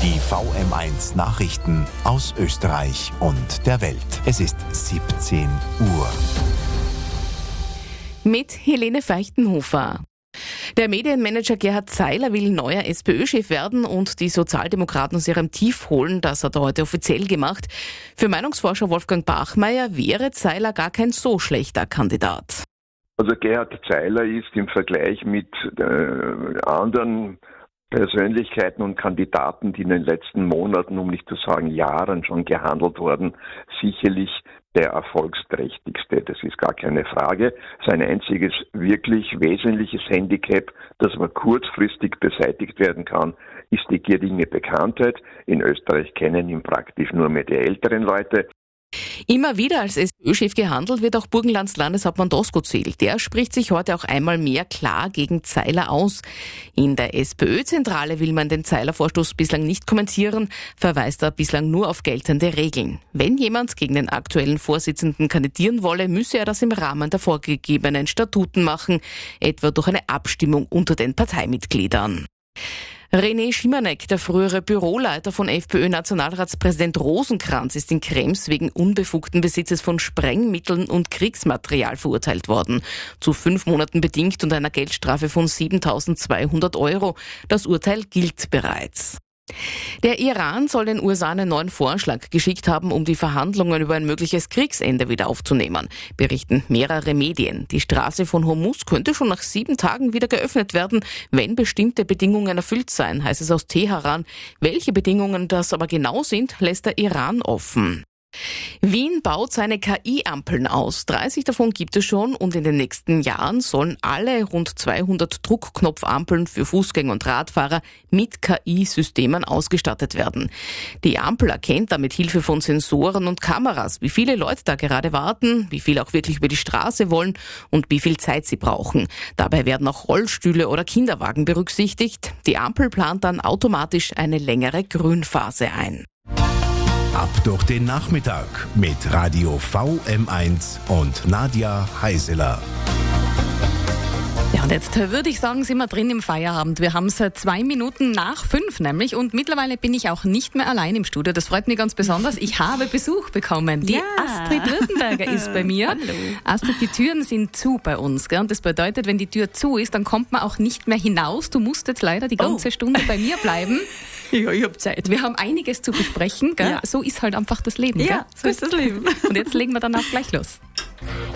Die VM1 Nachrichten aus Österreich und der Welt. Es ist 17 Uhr. Mit Helene Feichtenhofer. Der Medienmanager Gerhard Zeiler will neuer SPÖ-Chef werden und die Sozialdemokraten aus ihrem Tief holen. Das hat er heute offiziell gemacht. Für Meinungsforscher Wolfgang Bachmeier wäre Zeiler gar kein so schlechter Kandidat. Also Gerhard Zeiler ist im Vergleich mit anderen Persönlichkeiten und Kandidaten, die in den letzten Monaten, um nicht zu sagen Jahren schon gehandelt wurden, sicherlich der erfolgsträchtigste. Das ist gar keine Frage. Sein einziges wirklich wesentliches Handicap, das aber kurzfristig beseitigt werden kann, ist die geringe Bekanntheit. In Österreich kennen ihn praktisch nur mehr die älteren Leute. Immer wieder als SPÖ-Chef gehandelt wird auch Burgenlands Landeshauptmann Doskozil. Der spricht sich heute auch einmal mehr klar gegen Zeiler aus. In der SPÖ-Zentrale will man den Zeiler-Vorstoß bislang nicht kommentieren, verweist er bislang nur auf geltende Regeln. Wenn jemand gegen den aktuellen Vorsitzenden kandidieren wolle, müsse er das im Rahmen der vorgegebenen Statuten machen, etwa durch eine Abstimmung unter den Parteimitgliedern. René Schimanek, der frühere Büroleiter von FPÖ-Nationalratspräsident Rosenkranz, ist in Krems wegen unbefugten Besitzes von Sprengmitteln und Kriegsmaterial verurteilt worden. Zu 5 Monaten bedingt und einer Geldstrafe von 7.200 €. Das Urteil gilt bereits. Der Iran soll den USA einen neuen Vorschlag geschickt haben, um die Verhandlungen über ein mögliches Kriegsende wieder aufzunehmen, berichten mehrere Medien. Die Straße von Hormuz könnte schon nach 7 Tagen wieder geöffnet werden, wenn bestimmte Bedingungen erfüllt seien, heißt es aus Teheran. Welche Bedingungen das aber genau sind, lässt der Iran offen. Wien baut seine KI-Ampeln aus. 30 davon gibt es schon und in den nächsten Jahren sollen alle rund 200 Druckknopfampeln für Fußgänger und Radfahrer mit KI-Systemen ausgestattet werden. Die Ampel erkennt da mit Hilfe von Sensoren und Kameras, wie viele Leute da gerade warten, wie viele auch wirklich über die Straße wollen und wie viel Zeit sie brauchen. Dabei werden auch Rollstühle oder Kinderwagen berücksichtigt. Die Ampel plant dann automatisch eine längere Grünphase ein. Ab durch den Nachmittag mit Radio VM1 und Nadja Heiseler. Ja, und jetzt würde ich sagen, sind wir drin im Feierabend. Wir haben es 2 Minuten nach 5 nämlich und mittlerweile bin ich auch nicht mehr allein im Studio. Das freut mich ganz besonders. Ich habe Besuch bekommen. Die Astrid Württemberger ist bei mir. Hallo. Astrid, die Türen sind zu bei uns. Gell? Und das bedeutet, wenn die Tür zu ist, dann kommt man auch nicht mehr hinaus. Du musst jetzt leider die ganze Stunde bei mir bleiben. Ja, ich habe Zeit. Wir haben einiges zu besprechen. Gell? Ja. So ist halt einfach das Leben. Ja, gell? so ist das Leben. Und jetzt legen wir dann auch gleich los.